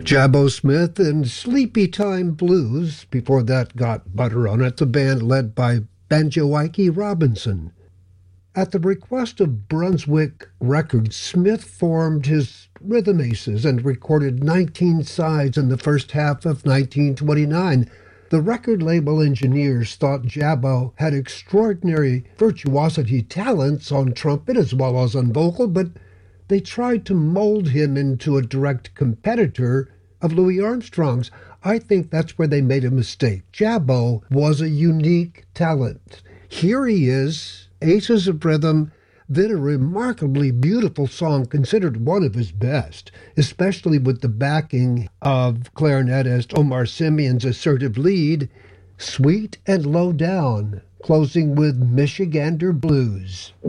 Jabbo Smith and Sleepy Time Blues. Before that got Butter on It, the band led by banjo Ike Robinson. At the request of Brunswick Records, Smith formed his Rhythm Aces and recorded 19 sides in the first half of 1929. The record label engineers thought Jabbo had extraordinary virtuosity talents on trumpet as well as on vocal, but they tried to mold him into a direct competitor of Louis Armstrong's. I think that's where they made a mistake. Jabbo was a unique talent. Here he is, Aces of Rhythm, then a remarkably beautiful song considered one of his best, especially with the backing of clarinetist Omar Simeon's assertive lead, Sweet and Low Down, closing with Michigander Blues.